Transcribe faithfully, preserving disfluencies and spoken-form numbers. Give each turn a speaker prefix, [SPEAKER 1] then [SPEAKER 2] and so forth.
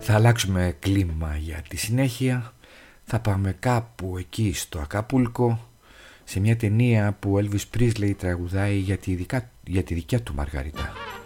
[SPEAKER 1] Θα αλλάξουμε κλίμα για τη συνέχεια. Θα πάμε κάπου εκεί στο Ακάπουλκο, σε μια ταινία που ο Elvis Presley τραγουδάει για τη, δικα... για τη δικιά του Μαργαρίτα.